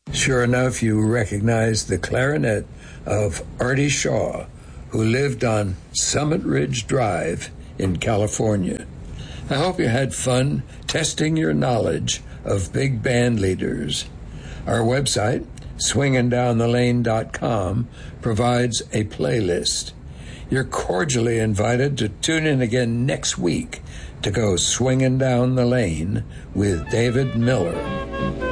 Sure enough, you recognize the clarinet of Artie Shaw, who lived on Summit Ridge Drive in California. I hope you had fun testing your knowledge of big band leaders. Our website, swingindownthelane.com, provides a playlist. You're cordially invited to tune in again next week to go swinging down the lane with David Miller.